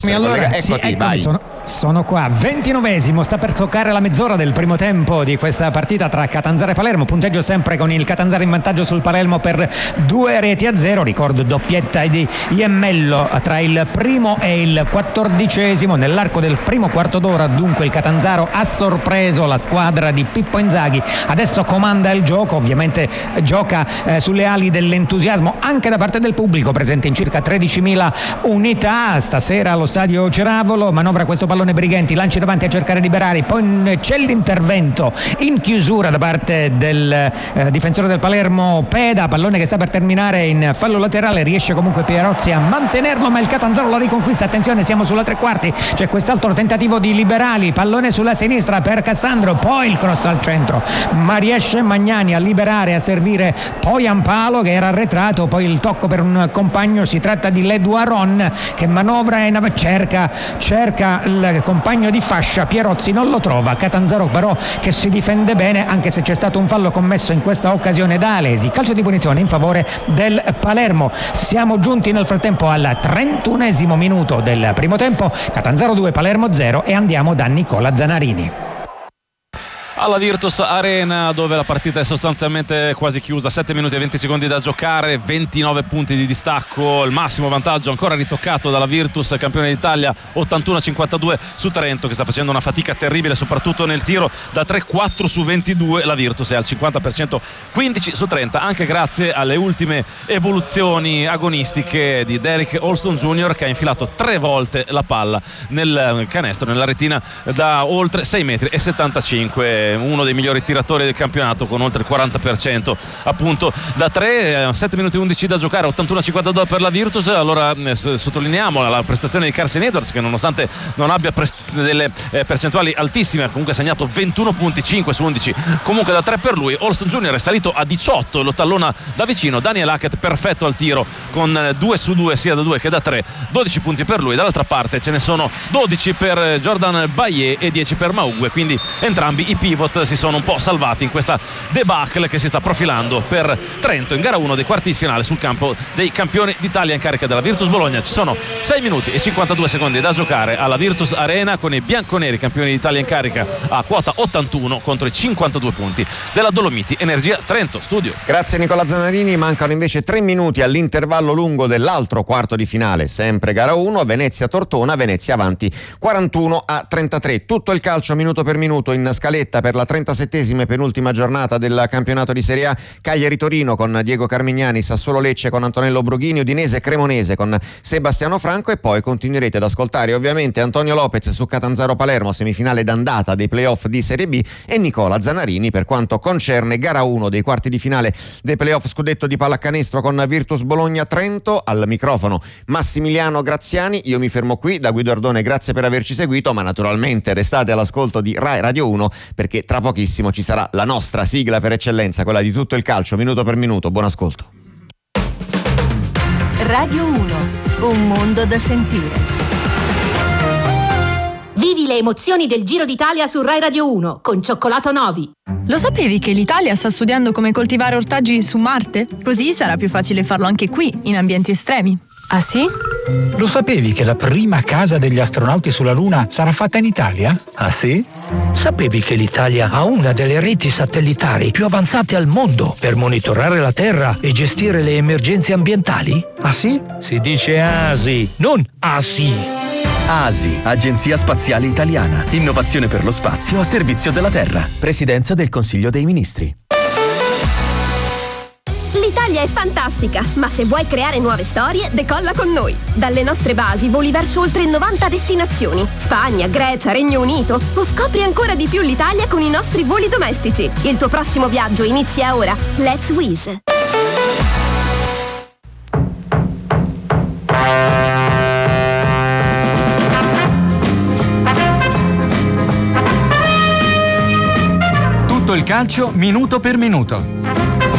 Allora, eccoti, vai. Sono qua, 29esimo, sta per toccare la mezz'ora del primo tempo di questa partita tra Catanzaro e Palermo, punteggio sempre con il Catanzaro in vantaggio sul Palermo per 2-0, ricordo doppietta di Iemmello tra il primo e il 14esimo, nell'arco del primo quarto d'ora dunque il Catanzaro ha sorpreso la squadra di Pippo Inzaghi, adesso comanda il gioco, ovviamente gioca sulle ali dell'entusiasmo anche da parte del pubblico presente in circa 13.000 unità, stasera allo stadio Ceravolo, manovra questo pallone Brighenti, lanci davanti a cercare di liberare, poi c'è l'intervento in chiusura da parte del difensore del Palermo Peda, pallone che sta per terminare in fallo laterale, riesce comunque Pierozzi a mantenerlo ma il Catanzaro la riconquista, attenzione siamo sulla tre quarti, c'è quest'altro tentativo di Liberali, pallone sulla sinistra per Cassandro, poi il cross al centro ma riesce Magnani a liberare, a servire poi Ampalo che era arretrato, poi il tocco per un compagno, si tratta di Leduaron che manovra e cerca il compagno di fascia, Pierozzi non lo trova, Catanzaro però che si difende bene anche se c'è stato un fallo commesso in questa occasione da Alesi, calcio di punizione in favore del Palermo. Siamo giunti nel frattempo al 31esimo minuto del primo tempo, Catanzaro 2 Palermo 0 e andiamo da Nicola Zanarini. Alla Virtus Arena dove la partita è sostanzialmente quasi chiusa, 7 minuti e 20 secondi da giocare, 29 punti di distacco, il massimo vantaggio ancora ritoccato dalla Virtus, campione d'Italia 81-52 su Trento che sta facendo una fatica terribile soprattutto nel tiro da 3, 4 su 22 la Virtus è al 50%, 15 su 30 anche grazie alle ultime evoluzioni agonistiche di Derek Alston Jr. che ha infilato 3 volte la palla nel canestro, nella retina da oltre 6,75 m, uno dei migliori tiratori del campionato con oltre il 40% appunto da 3, 7 minuti e 11 da giocare, 81-52 per la Virtus. Allora sottolineiamo la prestazione di Carson Edwards che nonostante non abbia delle percentuali altissime ha comunque segnato 21 punti, 5 su 11 comunque da 3 per lui. Alston Jr. è salito a 18, lo tallona da vicino Daniel Hackett perfetto al tiro con 2 su 2 sia da 2 che da 3, 12 punti per lui, dall'altra parte ce ne sono 12 per Jordan Baillet e 10 per Maugue, quindi entrambi i pivot si sono un po' salvati in questa debacle che si sta profilando per Trento in gara 1 dei quarti di finale sul campo dei campioni d'Italia in carica della Virtus Bologna. Ci sono 6 minuti e 52 secondi da giocare alla Virtus Arena con i bianconeri campioni d'Italia in carica a quota 81 contro i 52 punti della Dolomiti Energia Trento. Studio. Grazie Nicola Zanarini, mancano invece 3 minuti all'intervallo lungo dell'altro quarto di finale, sempre gara 1, Venezia-Tortona, Venezia avanti 41-33. Tutto il calcio minuto per minuto in scaletta per la 37esima e penultima giornata del campionato di Serie A, Cagliari-Torino con Diego Carmignani, Sassuolo-Lecce con Antonello Broghini, Udinese-Cremonese con Sebastiano Franco e poi continuerete ad ascoltare ovviamente Antonio Lopez su Catanzaro-Palermo, semifinale d'andata dei playoff di Serie B e Nicola Zanarini per quanto concerne gara 1 dei quarti di finale dei playoff scudetto di pallacanestro con Virtus Bologna-Trento. Al microfono Massimiliano Graziani, io mi fermo qui, da Guido Ardone grazie per averci seguito, ma naturalmente restate all'ascolto di Rai Radio 1 perché tra pochissimo ci sarà la nostra sigla per eccellenza, quella di tutto il calcio minuto per minuto. Buon ascolto. Radio 1, un mondo da sentire. Vivi le emozioni del Giro d'Italia su Rai Radio 1 con Cioccolato Novi. Lo sapevi che l'Italia sta studiando come coltivare ortaggi su Marte? Così sarà più facile farlo anche qui, in ambienti estremi. Ah sì? Lo sapevi che la prima casa degli astronauti sulla Luna sarà fatta in Italia? Ah sì? Sapevi che l'Italia ha una delle reti satellitari più avanzate al mondo per monitorare la Terra e gestire le emergenze ambientali? Ah sì? Si dice ASI, non ASI. ASI, Agenzia Spaziale Italiana. Innovazione per lo spazio a servizio della Terra. Presidenza del Consiglio dei Ministri. L'Italia è fantastica, ma se vuoi creare nuove storie, decolla con noi. Dalle nostre basi voli verso oltre 90 destinazioni. Spagna, Grecia, Regno Unito. O scopri ancora di più l'Italia con i nostri voli domestici. Il tuo prossimo viaggio inizia ora. Let's Wizz. Tutto il calcio minuto per minuto.